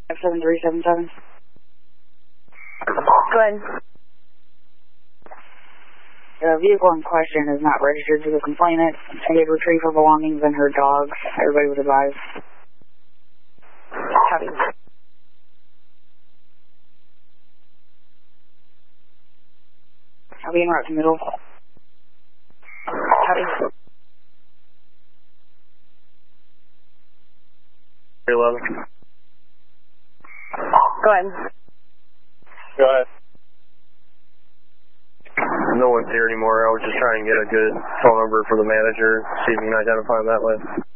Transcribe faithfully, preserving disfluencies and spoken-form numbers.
seven three seven seven. Go ahead. The vehicle in question is not registered to the complainant. She did retrieve her belongings and her dogs. Everybody was advised. Copy. I'll be en route to middle. Copy. eleven. Go ahead. Go ahead. No one's here anymore. I was just trying to get a good phone number for the manager, see if you can identify him that way.